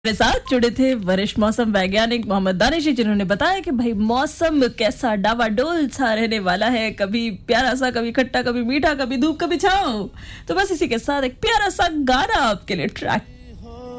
मेरे साथ जुड़े थे वरिष्ठ मौसम वैज्ञानिक मोहम्मद दानिश जी, जिन्होंने बताया कि भाई मौसम कैसा डावाडोल सा रहने वाला है, कभी प्यारा सा, कभी खट्टा, कभी मीठा, कभी धूप, कभी छाँव। तो बस इसी के साथ एक प्यारा सा गाना आपके लिए ट्रैक